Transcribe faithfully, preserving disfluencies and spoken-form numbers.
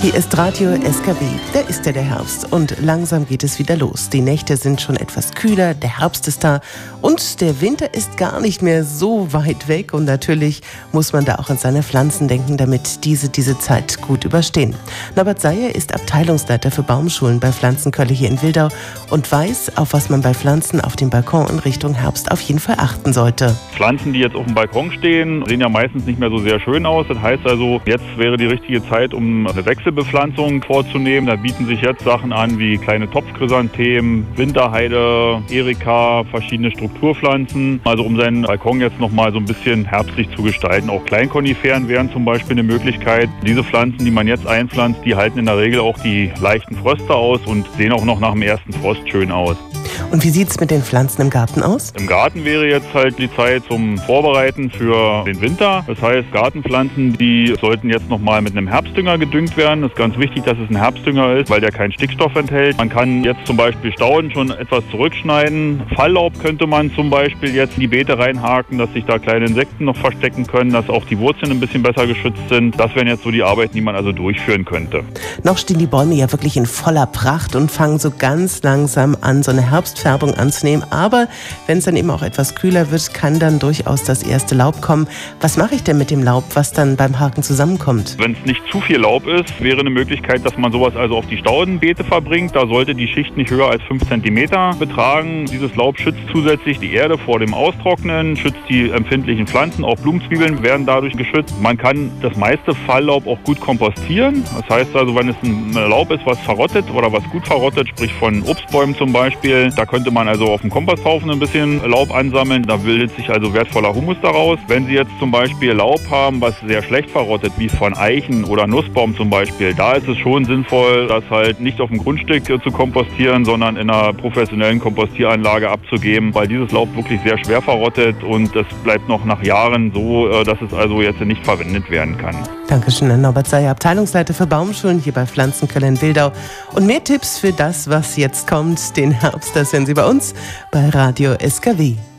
Hier ist Radio S K W, da ist ja der Herbst und langsam geht es wieder los. Die Nächte sind schon etwas kühler, der Herbst ist da und der Winter ist gar nicht mehr so weit weg und natürlich muss man da auch an seine Pflanzen denken, damit diese diese Zeit gut überstehen. Norbert Seyer ist Abteilungsleiter für Baumschulen bei Pflanzenkölle hier in Wildau und weiß, auf was man bei Pflanzen auf dem Balkon in Richtung Herbst auf jeden Fall achten sollte. Pflanzen, die jetzt auf dem Balkon stehen, sehen ja meistens nicht mehr so sehr schön aus. Das heißt also, jetzt wäre die richtige Zeit, um eine Wechselbepflanzung vorzunehmen. Da bieten sich jetzt Sachen an wie kleine Topfchrysanthemen, Winterheide, Erika, verschiedene Strukturpflanzen. Also um seinen Balkon jetzt nochmal so ein bisschen herbstlich zu gestalten. Auch Kleinkoniferen wären zum Beispiel eine Möglichkeit. Diese Pflanzen, die man jetzt einpflanzt, die halten in der Regel auch die leichten Fröste aus und sehen auch noch nach dem ersten Frost schön aus. Und wie sieht es mit den Pflanzen im Garten aus? Im Garten wäre jetzt halt die Zeit zum Vorbereiten für den Winter. Das heißt, Gartenpflanzen, die sollten jetzt nochmal mit einem Herbstdünger gedüngt werden. Es ist ganz wichtig, dass es ein Herbstdünger ist, weil der keinen Stickstoff enthält. Man kann jetzt zum Beispiel Stauden schon etwas zurückschneiden. Falllaub könnte man zum Beispiel jetzt in die Beete reinhaken, dass sich da kleine Insekten noch verstecken können, dass auch die Wurzeln ein bisschen besser geschützt sind. Das wären jetzt so die Arbeiten, die man also durchführen könnte. Noch stehen die Bäume ja wirklich in voller Pracht und fangen so ganz langsam an, so eine Herbstfärbung anzunehmen. Aber wenn es dann eben auch etwas kühler wird, kann dann durchaus das erste Laub kommen. Was mache ich denn mit dem Laub, was dann beim Haken zusammenkommt? Wenn es nicht zu viel Laub ist, wäre eine Möglichkeit, dass man sowas also auf die Staudenbeete verbringt. Da sollte die Schicht nicht höher als fünf Zentimeter betragen. Dieses Laub schützt zusätzlich die Erde vor dem Austrocknen, schützt die empfindlichen Pflanzen. Auch Blumenzwiebeln werden dadurch geschützt. Man kann das meiste Falllaub auch gut kompostieren. Das heißt also, wenn es ein Laub ist, was verrottet oder was gut verrottet, sprich von Obstbäumen zum Beispiel, da könnte man also auf dem Komposthaufen ein bisschen Laub ansammeln. Da bildet sich also wertvoller Humus daraus. Wenn Sie jetzt zum Beispiel Laub haben, was sehr schlecht verrottet, wie von Eichen oder Nussbaum zum Beispiel, da ist es schon sinnvoll, das halt nicht auf dem Grundstück zu kompostieren, sondern in einer professionellen Kompostieranlage abzugeben, weil dieses Laub wirklich sehr schwer verrottet und es bleibt noch nach Jahren so, dass es also jetzt nicht verwendet werden kann. Dankeschön an Norbert Seyer, Abteilungsleiter für Baumschulen hier bei Pflanzenkölle in Wildau. Und mehr Tipps für das, was jetzt kommt, den Herbst, das hören Sie bei uns bei Radio S K W.